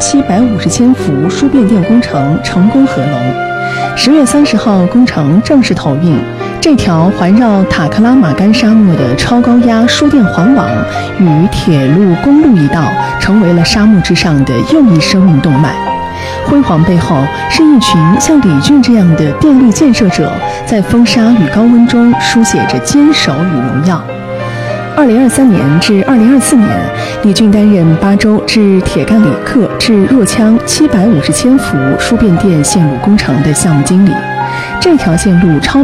750千伏输变电工程成功合龙。10月30号，工程正式投运。这条环绕塔克拉玛干沙漠的超高压输电环网与铁路、公路一道，成为了沙漠之上的又一生命动脉。辉煌背后是一群像李俊这样的电力建设者，在风沙与高温中书写着坚守与荣耀。2023年至2024年，李俊担任巴州至铁干里克至若羌750千伏输变电线路工程的项目经理。这条线路超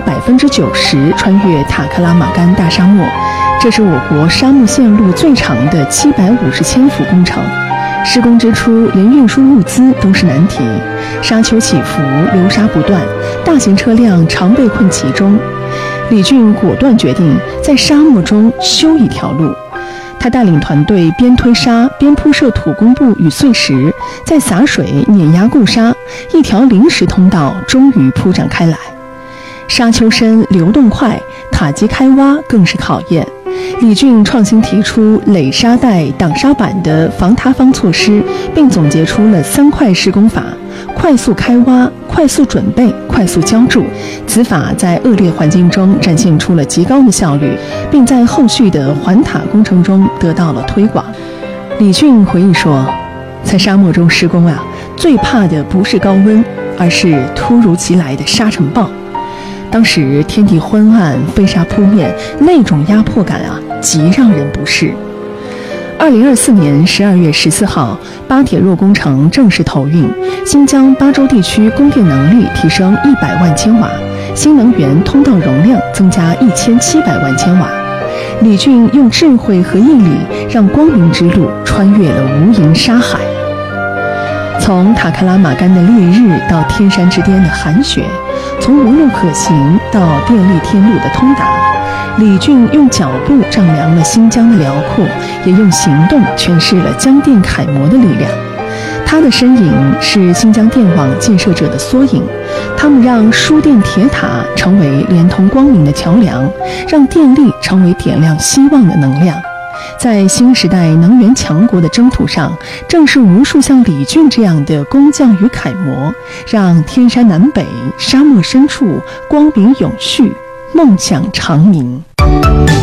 90%穿越塔克拉玛干大沙漠，这是我国沙漠线路最长的750千伏工程。施工之初，连运输物资都是难题，沙丘起伏，流沙不断，大型车辆常被困其中。李俊果断决定在沙漠中修一条路。他带领团队边推沙边铺设土工布与碎石，再洒水碾压固沙，一条临时通道终于铺展开来。沙丘深，流动快，塔基开挖更是考验。李俊创新提出垒沙带、挡沙板的防塌方措施，并总结出了3块施工法：快速开挖、快速准备、快速浇筑。此法在恶劣环境中展现出了极高的效率，并在后续的环塔工程中得到了推广。李俊回忆说，在沙漠中施工最怕的不是高温，而是突如其来的沙尘暴。当时天地昏暗，飞沙扑面，那种压迫感极让人不适。2024年12月14号，巴铁若工程正式投运，新疆巴州地区供电能力提升100万千瓦，新能源通道容量增加1700万千瓦。李俊用智慧和毅力，让光明之路穿越了无垠沙海。从塔克拉玛干的烈日到天山之巅的寒雪，从无路可行到电力天路的通达，李俊用脚步丈量了新疆的辽阔，也用行动诠释了江电楷模的力量。他的身影是新疆电网建设者的缩影，他们让输电铁塔成为连通光明的桥梁，让电力成为点亮希望的能量。在新时代能源强国的征途上，正是无数像李俊这样的工匠与楷模，让天山南北、沙漠深处光明永续，梦想长明。